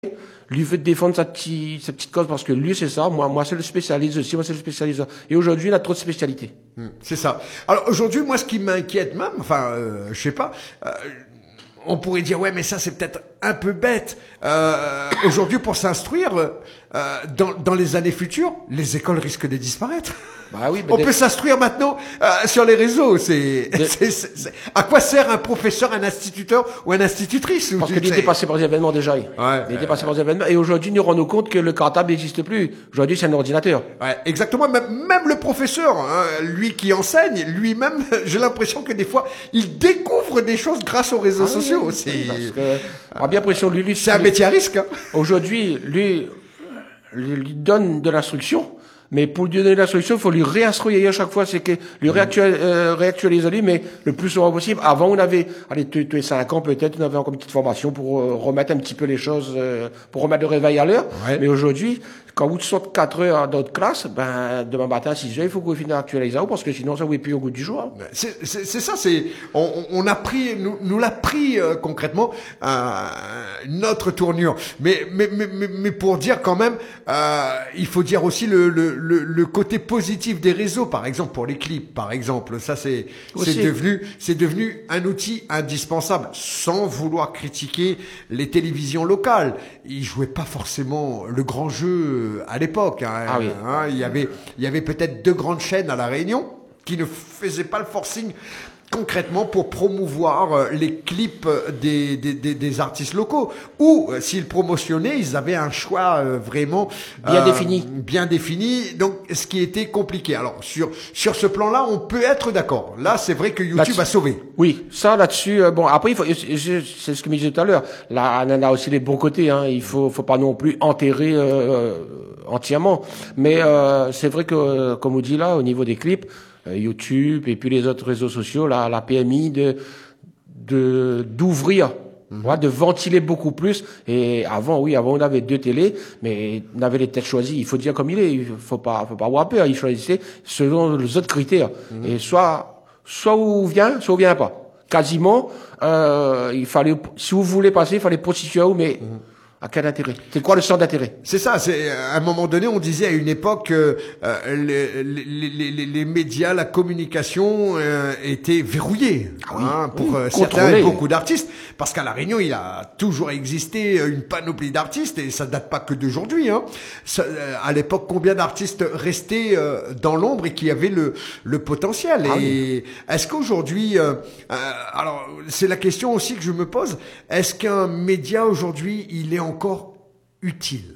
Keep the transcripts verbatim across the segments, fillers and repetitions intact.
lui veut défendre sa petite, sa petite cause parce que lui, c'est ça. Moi, moi, c'est le spécialiste aussi. Moi, c'est le spécialiste. Et aujourd'hui, il a trop de spécialités. Mmh, c'est ça. Alors, aujourd'hui, moi, ce qui m'inquiète même, enfin, euh, je sais pas, euh, on pourrait dire, ouais, mais ça, c'est peut-être un peu bête. Euh, aujourd'hui, pour s'instruire, euh, dans, dans les années futures, les écoles risquent de disparaître. Bah oui, on des... peut s'instruire maintenant euh, sur les réseaux. C'est, de... c'est, c'est, c'est... À quoi sert un professeur, un instituteur ou une institutrice? Parce qu'il était passé par des événements déjà. Ouais, il était euh... passé par des événements. Et aujourd'hui, nous rendons compte que le cartable n'existe plus. Aujourd'hui, c'est un ordinateur. Ouais, exactement. Même, même le professeur, hein, lui qui enseigne, lui-même, j'ai l'impression que des fois, il découvre des choses grâce aux réseaux ah, sociaux. Oui, c'est parce que, on a bien l'impression lui, lui, c'est un métier à risque. Hein. Aujourd'hui, lui, lui, lui donne de l'instruction. Mais pour lui donner la solution, il faut lui réinstruire à chaque fois, c'est que lui réactualiser, euh, réactualiser lui, mais le plus souvent possible. Avant, on avait, allez, tous les cinq ans peut-être, on avait encore une petite formation pour euh, remettre un petit peu les choses, euh, pour remettre le réveil à l'heure. Ouais. Mais aujourd'hui, quand vous sortez quatre heures dans notre classe, ben, demain matin à six heures, il faut que vous finissiez d'actualiser parce que sinon, ça vous est plus au goût du jour. Hein. C'est, c'est, c'est ça, c'est, on, on a pris, nous, nous l'a pris, euh, concrètement, euh, notre tournure. Mais, mais, mais, mais pour dire quand même, euh, il faut dire aussi le, le, Le, le côté positif des réseaux, par exemple pour les clips, par exemple, ça c'est c'est devenu c'est devenu un outil indispensable, sans vouloir critiquer les télévisions locales. Ils jouaient pas forcément le grand jeu à l'époque. Hein, ah oui. hein, il y avait il y avait peut-être deux grandes chaînes à La Réunion qui ne faisaient pas le forcing concrètement pour promouvoir les clips des, des, des, des artistes locaux. Ou, s'ils promotionnaient, ils avaient un choix euh, vraiment... Bien euh, défini. Bien défini, donc ce qui était compliqué. Alors, sur sur ce plan-là, on peut être d'accord. Là, c'est vrai que YouTube a sauvé. Oui, ça, là-dessus... Euh, bon, après, il faut, c'est ce que je disais tout à l'heure. Là, on a aussi les bons côtés. Hein. Il faut, faut pas non plus enterrer euh, entièrement. Mais euh, c'est vrai que, comme on dit là, au niveau des clips, YouTube et puis les autres réseaux sociaux, la, la P M I de de d'ouvrir, mmh. ouais, de ventiler beaucoup plus. Et avant, oui, avant on avait deux télés, mais on avait les têtes choisies. Il faut dire comme il est, il faut pas, faut pas avoir peur. Ils choisissaient selon les autres critères. Mmh. Et soit, soit on vient, soit on vient pas. Quasiment, euh, il fallait, si vous voulez passer, il fallait prostituer où, mais mmh. à quel intérêt? C'est quoi le centre d'intérêt? C'est ça. C'est à un moment donné, on disait à une époque que euh, les, les, les, les médias, la communication euh, étaient verrouillés ah oui, hein, pour oui, certains et beaucoup d'artistes. Parce qu'à La Réunion, il a toujours existé une panoplie d'artistes et ça date pas que d'aujourd'hui. Hein. Ça, à l'époque, combien d'artistes restaient euh, dans l'ombre et qui avaient le, le potentiel? Ah et oui. Est-ce qu'aujourd'hui, euh, euh, alors c'est la question aussi que je me pose. Est-ce qu'un média aujourd'hui, il est en encore utile?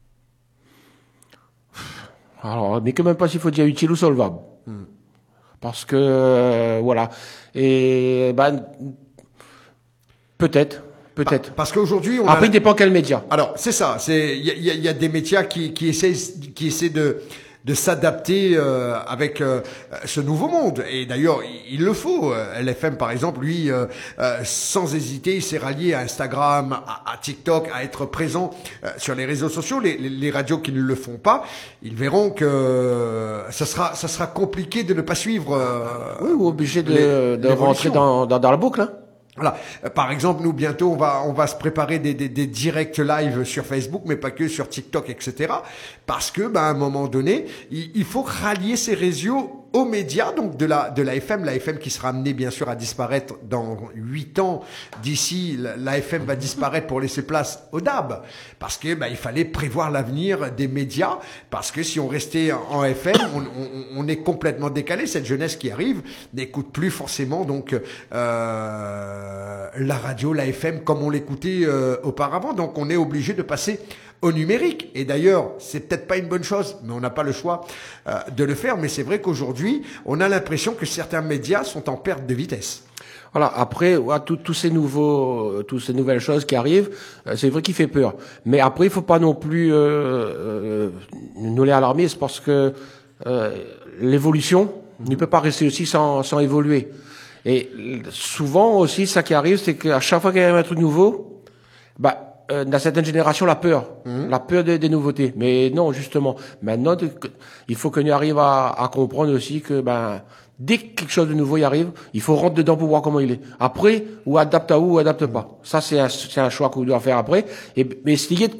Alors, mais quand même pas s'il faut dire utile ou solvable. Hmm. Parce que, euh, voilà. Et, ben, peut-être. Peut-être. Parce qu'aujourd'hui, on Après, a... il dépend quel média. Alors, c'est ça. C'est, il y a, y, a, y a des médias qui, qui essaient, qui essaient de, de s'adapter euh, avec euh, ce nouveau monde. Et d'ailleurs, il, il le faut. L F M, par exemple, lui, euh, euh, sans hésiter, il s'est rallié à Instagram, à, à TikTok, à être présent euh, sur les réseaux sociaux. Les, les, les radios qui ne le font pas, ils verront que euh, ça sera, ça sera compliqué de ne pas suivre. Euh, oui, ou obligé de, les, de rentrer dans, dans, dans la boucle. Hein. Voilà. Par exemple, nous bientôt, on va on va se préparer des, des, des directs live sur Facebook, mais pas que sur TikTok, et cetera. Parce que, bah, à un moment donné, il, il faut rallier ces réseaux aux médias, donc de la de la F M, la F M qui sera amenée bien sûr à disparaître dans huit ans. D'ici, la, la F M va disparaître pour laisser place au D A B, parce que bah il fallait prévoir l'avenir des médias, parce que si on restait en F M, on, on, on est complètement décalé. Cette jeunesse qui arrive n'écoute plus forcément donc euh, la radio, la F M comme on l'écoutait euh, auparavant. Donc on est obligé de passer au numérique. Et d'ailleurs, c'est peut-être pas une bonne chose, mais on n'a pas le choix euh, de le faire. Mais c'est vrai qu'aujourd'hui, on a l'impression que certains médias sont en perte de vitesse. Voilà. Après, ouais, tous ces nouveaux, toutes ces nouvelles choses qui arrivent, euh, c'est vrai qu'il fait peur. Mais après, il faut pas non plus euh, euh, nous les alarmer, c'est parce que euh, l'évolution mmh. ne peut pas rester aussi sans, sans évoluer. Et souvent aussi, ça qui arrive, c'est qu'à chaque fois qu'il y a un truc nouveau, bah Euh, dans certaines générations, la peur, mmh. la peur des, des nouveautés. Mais non, justement, maintenant, il faut qu'on arrive à, à comprendre aussi que ben Dès que quelque chose de nouveau y arrive, il faut rentrer dedans pour voir comment il est. Après, ou adapte à ou, ou adapte pas. Ça, c'est un, c'est un choix qu'on doit faire après. Et, mais essayer de